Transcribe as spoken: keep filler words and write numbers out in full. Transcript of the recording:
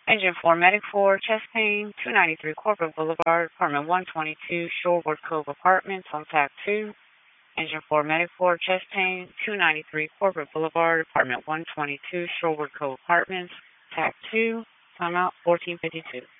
Agent four, Medic four, chest pain, two ninety-three Corporate Boulevard, apartment one twenty-two, Shorewood Cove Apartments on T A C two. Agent four, Medic four, chest pain, two ninety-three Corporate Boulevard, apartment one twenty-two, Shorewood Cove Apartments, T A C two. Timeout fourteen fifty-two.